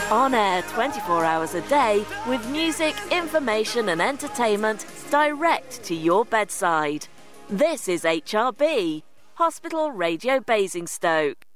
On air 24 hours a day with music, information and entertainment direct to your bedside. This is HRB, Hospital Radio Basingstoke.